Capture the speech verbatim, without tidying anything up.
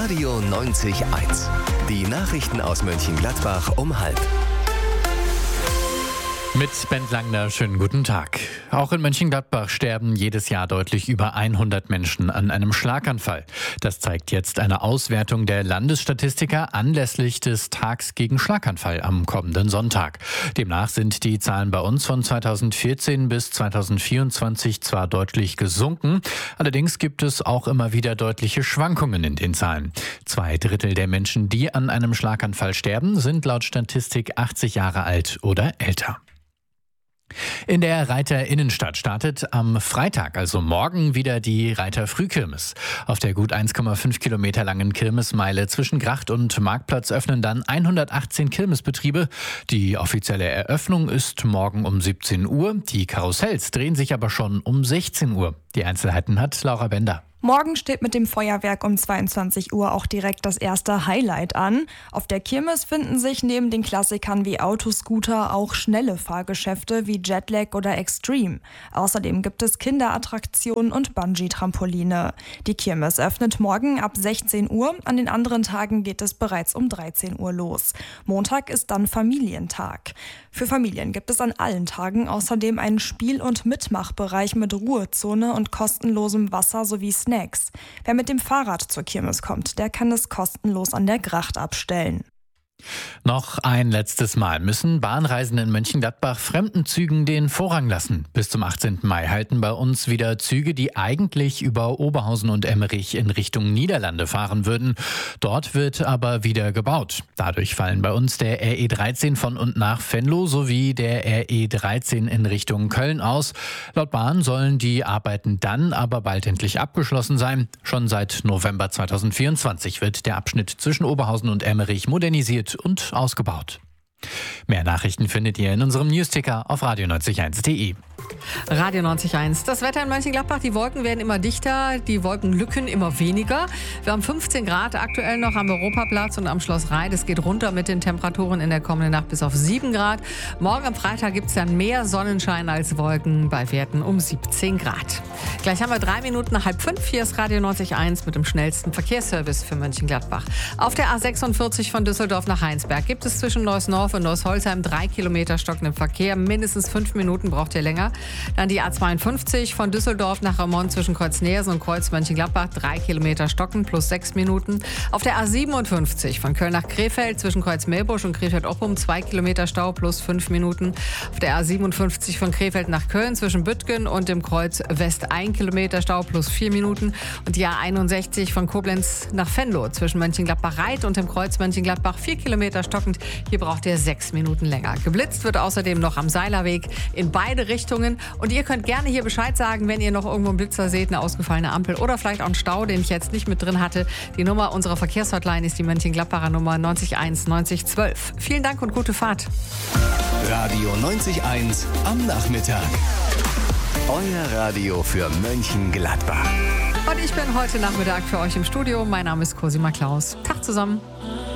Radio neunzig eins. Die Nachrichten aus Mönchengladbach um halb. Mit Bent Langner, schönen guten Tag. Auch in Mönchengladbach sterben jedes Jahr deutlich über hundert Menschen an einem Schlaganfall. Das zeigt jetzt eine Auswertung der Landesstatistiker anlässlich des Tags gegen Schlaganfall am kommenden Sonntag. Demnach sind die Zahlen bei uns von zweitausendvierzehn bis zweitausendvierundzwanzig zwar deutlich gesunken, allerdings gibt es auch immer wieder deutliche Schwankungen in den Zahlen. Zwei Drittel der Menschen, die an einem Schlaganfall sterben, sind laut Statistik achtzig Jahre alt oder älter. In der Reiter Innenstadt startet am Freitag, also morgen, wieder die Reiter Frühkirmes. Auf der gut eins Komma fünf Kilometer langen Kirmesmeile zwischen Gracht und Marktplatz öffnen dann hundertachtzehn Kirmesbetriebe. Die offizielle Eröffnung ist morgen um siebzehn Uhr. Die Karussells drehen sich aber schon um sechzehn Uhr. Die Einzelheiten hat Laura Bender. Morgen steht mit dem Feuerwerk um zweiundzwanzig Uhr auch direkt das erste Highlight an. Auf der Kirmes finden sich neben den Klassikern wie Autoscooter auch schnelle Fahrgeschäfte wie Jetlag oder Extreme. Außerdem gibt es Kinderattraktionen und Bungee-Trampoline. Die Kirmes öffnet morgen ab sechzehn Uhr. An den anderen Tagen geht es bereits um dreizehn Uhr los. Montag ist dann Familientag. Für Familien gibt es an allen Tagen außerdem einen Spiel- und Mitmachbereich mit Ruhezone und kostenlosem Wasser sowie Snacks. Wer mit dem Fahrrad zur Kirmes kommt, der kann es kostenlos an der Gracht abstellen. Noch ein letztes Mal müssen Bahnreisende in Mönchengladbach fremden Zügen den Vorrang lassen. Bis zum achtzehnten Mai halten bei uns wieder Züge, die eigentlich über Oberhausen und Emmerich in Richtung Niederlande fahren würden. Dort wird aber wieder gebaut. Dadurch fallen bei uns der R E dreizehn von und nach Venlo sowie der R E dreizehn in Richtung Köln aus. Laut Bahn sollen die Arbeiten dann aber bald endlich abgeschlossen sein. Schon seit November zweitausendvierundzwanzig wird der Abschnitt zwischen Oberhausen und Emmerich modernisiert und ausgebaut. Mehr Nachrichten findet ihr in unserem Newsticker auf radio neunzig eins punkt de. Radio neunzig Komma eins. Das Wetter in Mönchengladbach, die Wolken werden immer dichter, die Wolkenlücken immer weniger. Wir haben fünfzehn Grad aktuell noch am Europaplatz und am Schloss Rhein. Es geht runter mit den Temperaturen in der kommenden Nacht bis auf sieben Grad. Morgen am Freitag gibt es dann mehr Sonnenschein als Wolken bei Werten um siebzehn Grad. Gleich haben wir drei Minuten nach halb fünf. Hier ist Radio neunzig Komma eins mit dem schnellsten Verkehrsservice für Mönchengladbach. Auf der A sechsundvierzig von Düsseldorf nach Heinsberg gibt es zwischen Neuss-Norf und Neuss-Holzheim drei Kilometer stockenden Verkehr. Mindestens fünf Minuten braucht ihr länger. Dann die A zweiundfünfzig von Düsseldorf nach Remont zwischen Kreuz-Neersen und Kreuz-Mönchengladbach. Drei Kilometer stocken plus sechs Minuten. Auf der A siebenundfünfzig von Köln nach Krefeld zwischen Kreuz-Meerbusch und Krefeld-Oppum. Zwei Kilometer Stau plus fünf Minuten. Auf der A siebenundfünfzig von Krefeld nach Köln zwischen Büttgen und dem Kreuz West. Ein Kilometer Stau plus vier Minuten. Und die A einundsechzig von Koblenz nach Venlo zwischen Mönchengladbach-Reit und dem Kreuz Mönchengladbach. Vier Kilometer stockend. Hier braucht ihr sechs Minuten länger. Geblitzt wird außerdem noch am Seilerweg in beide Richtungen. Und ihr könnt gerne hier Bescheid sagen, wenn ihr noch irgendwo einen Blitzer seht, eine ausgefallene Ampel oder vielleicht auch einen Stau, den ich jetzt nicht mit drin hatte. Die Nummer unserer Verkehrshotline ist die Mönchengladbacher Nummer neunzig eins neunzig zwölf. Vielen Dank und gute Fahrt. Radio neunzig eins am Nachmittag. Euer Radio für Mönchengladbach. Und ich bin heute Nachmittag für euch im Studio. Mein Name ist Cosima Klaus. Tag zusammen.